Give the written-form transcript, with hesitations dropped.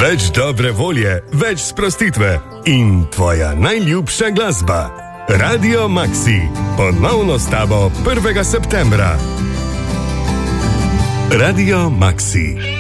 Več dobre volje, več sprostitve in tvoja najljubša glasba. Radio Maxi, ponovno s tabo 1. septembra. Radio Maxi.